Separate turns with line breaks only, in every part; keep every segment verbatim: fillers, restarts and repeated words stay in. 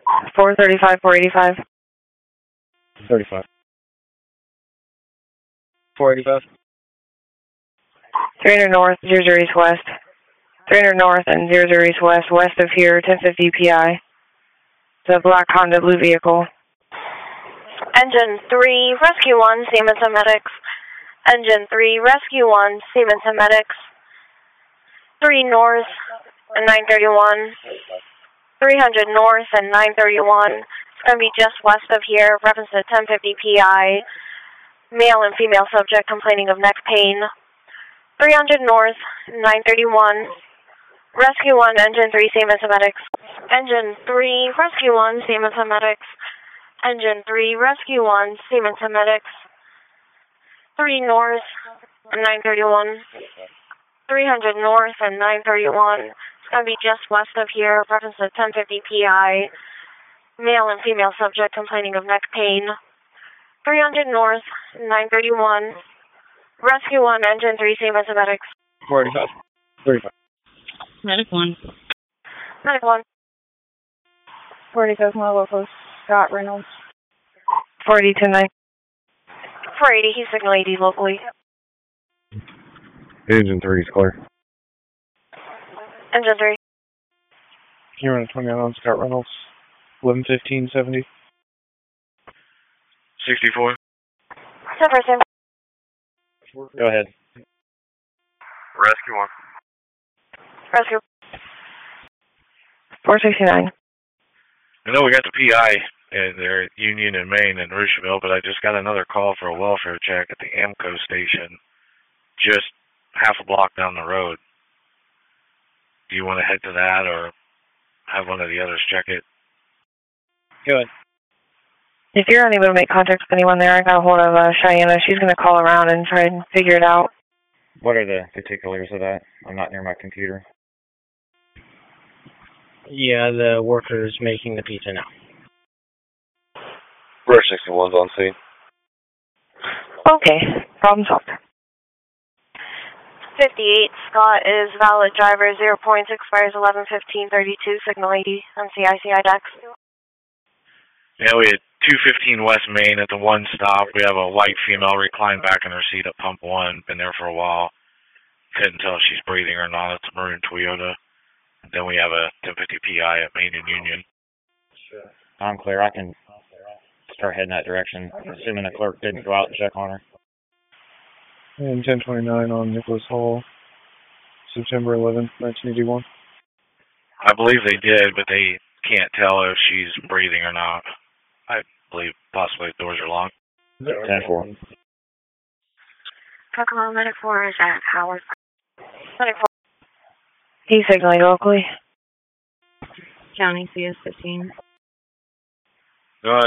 four thirty-five, four eighty-five.
thirty-five. four eighty-five.
three hundred north, zero zero east west. three hundred north and zero zero east west, west of here, ten fifty P I. The black Honda blue vehicle.
Engine three, Rescue one, Siemens and Medics. Engine three, Rescue one, Siemens and Medics. three north and nine thirty-one. three hundred north and nine thirty-one. It's going to be just west of here, reference to ten fifty P I. Male and female subject complaining of neck pain. three hundred north, nine thirty-one. Rescue one, Engine three, Siemens and Medics. Engine three, Rescue one, Siemens and Medics. Engine three, Rescue one, Siemens and Medics. three north and nine thirty-one. three hundred north and nine thirty-one. It's going to be just west of here, reference to ten fifty P I. Male and female subject complaining of neck pain. three hundred north, nine thirty-one. Rescue one, Engine three, Siemens and Medics.
four eighty-five. thirty-five.
Medic one.
Medic one.
four eighty-five, my local, Scott Reynolds.
four eighty, ten nine.
four eighty, he's signal eighty locally.
Engine three is clear.
Engine three.
Can you run a twenty-nine on Scott Reynolds? eleven fifteen seventy.
sixty-four.
ten percent.
Go ahead.
Rescue one.
Rescue.
four sixty-nine.
I know we got the P I in there, Union and Maine and Rocheville, but I just got another call for a welfare check at the AMCO station, just half a block down the road. Do you want to head to that or have one of the others check it?
Go ahead.
If you're unable to make contact with anyone there, I got a hold of uh, Cheyenne. She's going to call around and try and figure it out.
What are the particulars of that? I'm not near my computer.
Yeah, the worker's making the pizza now.
Brush sixty-one's on scene.
Okay, problem solved.
fifty-eight, Scott is valid driver, zero points, expires eleven fifteen thirty-two, signal eighty, on C I C I decks.
Yeah, we had two fifteen West Main at the one stop. We have a white female reclined back in her seat at pump one. Been there for a while. Couldn't tell if she's breathing or not. It's a maroon Toyota. Then we have a ten fifty P I at Main and Union.
Sure. I'm clear. I can start heading that direction, assuming the clerk didn't go out and check on her.
And ten twenty-nine on Nicholas Hall, September eleventh, nineteen eighty-one.
I believe they did, but they can't tell if she's breathing or not. I believe possibly the doors are locked.
ten four.
Kokomo, Medic four is at Howard. Medic four.
He's signaling locally.
County C S fifteen.
Go ahead.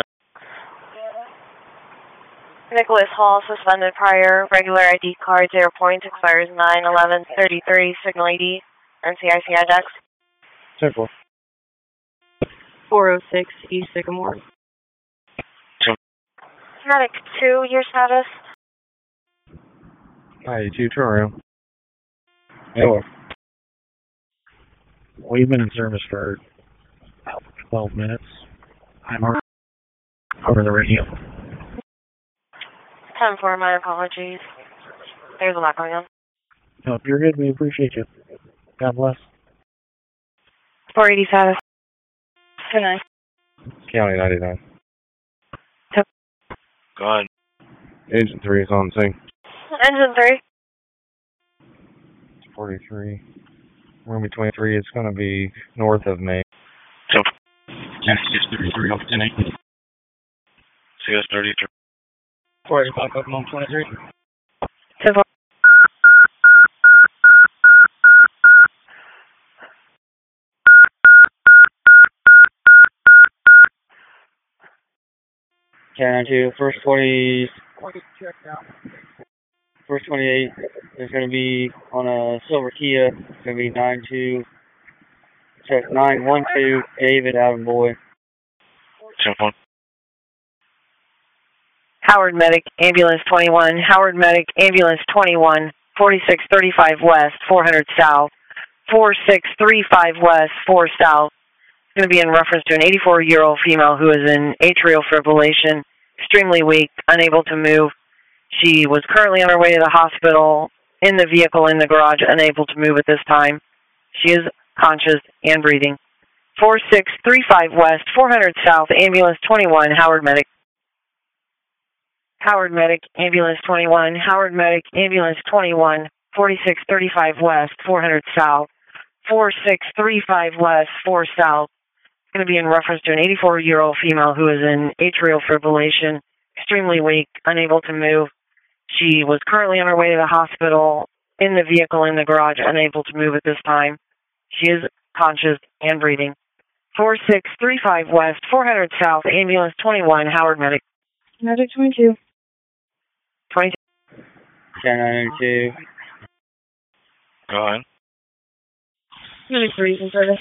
Nicholas Hall, suspended prior, regular I D card, zero points, expires nine eleven thirty-three, signal eighty, on C I C I decks.
ten four.
four oh six East Sycamore.
Medic two, your status?
Hi, two, turn around.
Hello. We've been in service for about twelve minutes. I'm over the radio.
ten four, my apologies. There's a lot going on.
No, if you're good, we appreciate you. God bless.
four eighty status.
Good night.
County ninety-nine.
Yep.
Go ahead. Engine three is on scene.
Engine three.
forty-three. Room twenty-three is going to be north of Maine.
So, C S thirty-three off ten eight.
C S thirty-three.
four eighty-five, Kokomo twenty-three.
ten four.
Carry two, first twenty, first twenty-eight is going to be on a silver Kia. It's going to be nine two, check nine one two, David Allenboy.
ten four.
Howard Medic, Ambulance twenty-one. Howard Medic, Ambulance twenty-one. forty-six thirty-five West, four hundred South. four six three five West, four South. going to be in reference to an eighty-four-year-old female who is in atrial fibrillation, extremely weak, unable to move. She was currently on her way to the hospital, in the vehicle in the garage, unable to move at this time. She is conscious and breathing. four six three five West, four hundred South, Ambulance twenty-one, Howard Medic. Howard Medic, Ambulance twenty-one, Howard Medic, Ambulance twenty-one, forty-six thirty-five West, four hundred South, four six three five West, four South. Going to be in reference to an eighty-four-year-old female who is in atrial fibrillation, extremely weak, unable to move. She was currently on her way to the hospital, in the vehicle in the garage, unable to move at this time. She is conscious and breathing. four six three five West, four hundred South, Ambulance twenty-one, Howard Medic.
Medic twenty-two.
twenty-two.
ten ninety-two.
Go ahead.
Medic three in service.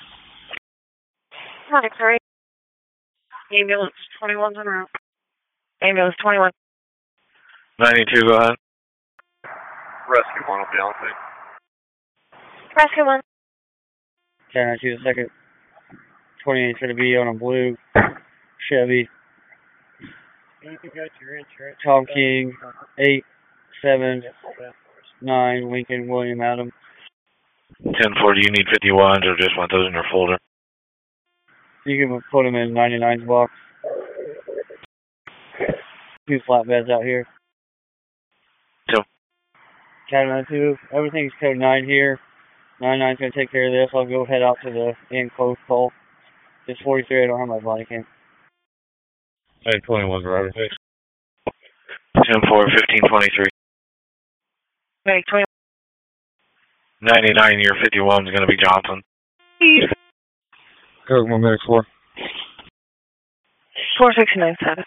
Medic three.
Ambulance twenty-one's en route. Ambulance twenty-one.
ninety-two, go ahead.
Rescue one will be on site.
Rescue one.
ten ninety-two the second. twenty-eight's going to be on a blue Chevy. Tom King, eight seven nine, Lincoln William Adam.
ten four, do you need fifty-ones or just want those in your folder?
You can put them in ninety-nine's box. Two flatbeds out here.
So.
County ninety-two, everything's code nine here. ninety-nine's going to take care of this. I'll go head out to the enclosed call. Just forty-three, I don't have my body cam.
Hey, twenty-one, driver. Hey.
ten four, fifteen twenty-three.
Medic twenty-one.
ninety-nine, your fifty-one is going to be Johnson.
Code one, medic four.
four six nine seven.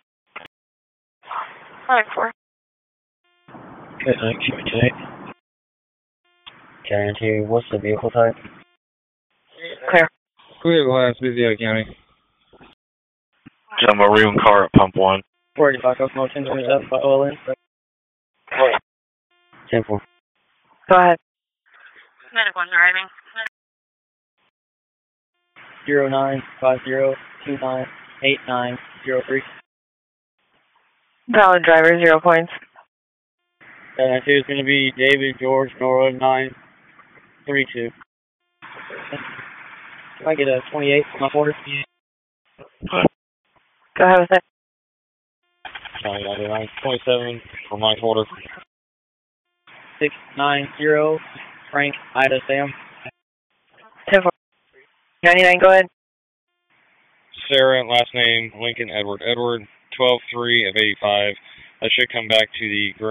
Medic four.
Good night, keep it tight.
County ninety-two, what's the vehicle type?
Clear.
Clear glass, busy out of county.
It's a maroon car at pump one.
four eighty-five, up motion, up by oil in. ten four.
Go ahead.
Medic one arriving.
zero nine five zero two nine eight nine zero three.
Valid driver, zero points.
ten ninety-two is going to be David George Nora nine three two. Can I get a twenty-eight for my order?
Go ahead with it.
County ninety-nine, twenty-seven for my order.
six nine zero, Frank Ida Sam.
ten four. ninety-nine, go ahead.
Sarah, last name Lincoln Edward Edward, twelve three of eighty-five. That should come back to the